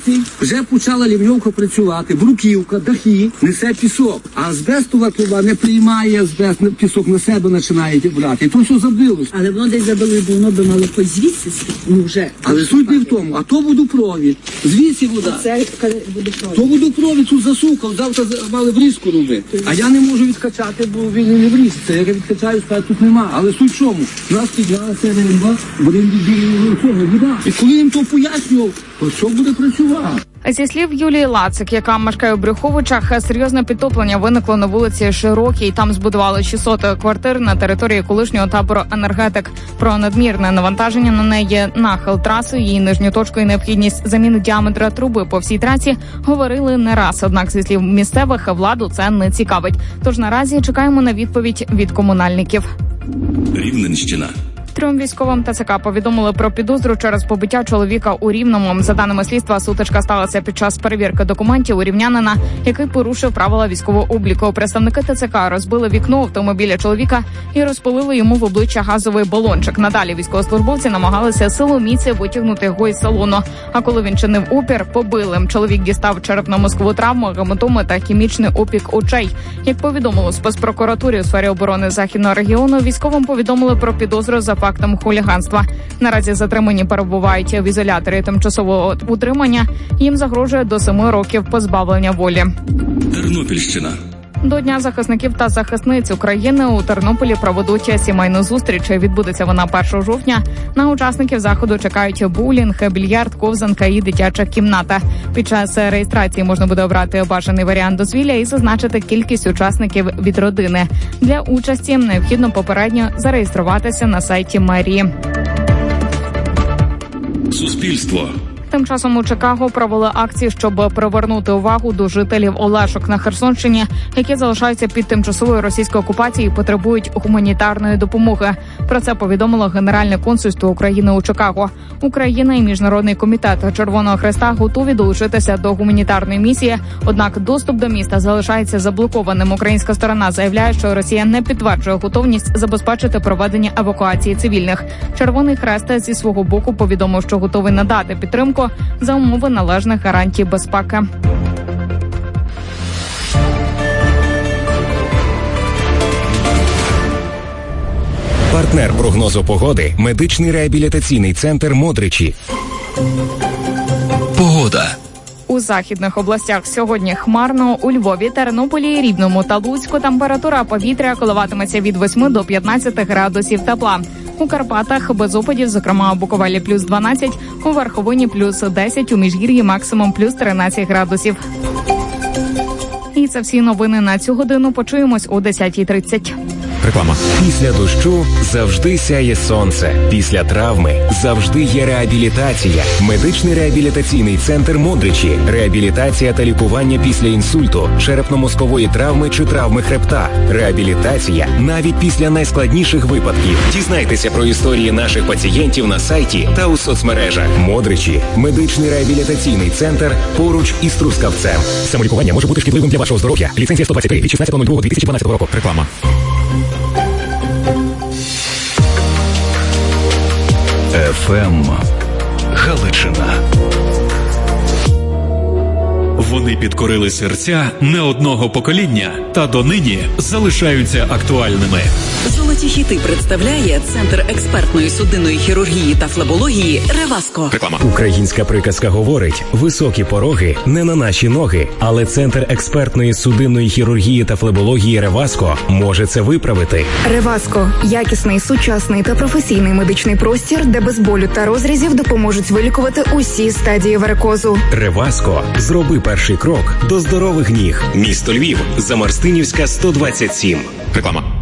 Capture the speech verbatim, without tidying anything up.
жовтий, вже почала лівньовка працювати, бруківка, дахи, несе пісок. А азбестова труба не приймає азбест, пісок на себе починає брати. І то все забилось. Але воно десь забило, бо воно би мало хоч звідси, ну вже. Але суть не в тому, а то водопровід. Звідси вода. Це водопровід. То водопровід тут засукав, завтра мали врізку робити. А я не можу відкачати, бо він не врізиться. Я відкачаю, скажу, тут нема. Але суть в чому? Нас піднялася РНБ, будемо відділити вода. І коли їм то пояснював, то що буде працювати? Зі слів Юлії Лацик, яка мешкає у Брюховичах, серйозне підтоплення виникло на вулиці Широкій. Там збудували шістсот квартир на території колишнього табору «Енергетик». Про надмірне навантаження на неї, нахил траси, її нижню точку і необхідність заміни діаметра труби по всій трасі говорили не раз. Однак, зі слів місцевих, владу це не цікавить. Тож наразі чекаємо на відповідь від комунальників. Рівненщина. Трьом військовим ТЦК повідомили про підозру через побиття чоловіка у Рівному. За даними слідства, сутичка сталася під час перевірки документів у рівнянина, який порушив правила військового обліку. Представники ТЦК розбили вікно автомобіля чоловіка і розпилили йому в обличчя газовий балончик. Надалі військовослужбовці намагалися силоміці витягнути його із салону. А коли він чинив опір, побили. Чоловік дістав черепно-мозкову травму, гематоми та хімічний опік очей. Як повідомило спецпрокуратурі у сфері оборони Західного регіону, військовим повідомили про підозру за фактом хуліганства. Наразі затримані перебувають в ізоляторі тимчасового утримання. Їм загрожує до семи років позбавлення волі. Тернопільщина. До Дня захисників та захисниць України у Тернополі проведуть сімейну зустріч. Відбудеться вона першого жовтня. На учасників заходу чекають боулінг, більярд, ковзанка і дитяча кімната. Під час реєстрації можна буде обрати бажаний варіант дозвілля і зазначити кількість учасників від родини. Для участі необхідно попередньо зареєструватися на сайті мерії. Суспільство. Тим часом у Чикаго провели акції, щоб привернути увагу до жителів Олешок на Херсонщині, які залишаються під тимчасовою російською окупацією і потребують гуманітарної допомоги. Про це повідомило Генеральне консульство України у Чикаго. Україна і Міжнародний комітет Червоного Хреста готові долучитися до гуманітарної місії, однак доступ до міста залишається заблокованим. Українська сторона заявляє, що Росія не підтверджує готовність забезпечити проведення евакуації цивільних. Червоний Хрест зі свого боку повідомив, що готовий надати підтримку за умови належних гарантій безпеки. Партнер прогнозу погоди – медичний реабілітаційний центр «Модричі». Погода. У західних областях сьогодні хмарно, у Львові, Тернополі, Рівному та Луцьку температура повітря коливатиметься від восьми до п'ятнадцяти градусів тепла. У Карпатах без опадів, зокрема у Буковелі плюс дванадцять, у Верховині плюс десять, у Міжгір'ї максимум плюс тринадцять градусів. І це всі новини на цю годину. Почуємось о десятій тридцять. Реклама. Після дощу завжди сяє сонце. Після травми завжди є реабілітація. Медичний реабілітаційний центр «Модричі». Реабілітація та лікування після інсульту, черепно-мозкової травми чи травми хребта. Реабілітація навіть після найскладніших випадків. Дізнайтеся про історії наших пацієнтів на сайті та у соцмережах. «Модричі» – медичний реабілітаційний центр поруч із Трускавцем. Самолікування може бути шкідливим для вашого здоров'я. Ліцензія сто двадцять три від шістнадцятого лютого дві тисячі дванадцятого року. Реклама. еф ем Галичина. Вони підкорили серця не одного покоління та донині залишаються актуальними. Золоті хіти представляє Центр експертної судинної хірургії та флебології «Реваско». Реклама. Українська приказка говорить: високі пороги не на наші ноги. Але Центр експертної судинної хірургії та флебології «Реваско» може це виправити. «Реваско» – якісний, сучасний та професійний медичний простір, де без болю та розрізів допоможуть вилікувати усі стадії варикозу. «Реваско» – зроби перший крок до здорових ніг. Місто Львів, Замарстинівська, сто двадцять сім. Реклама.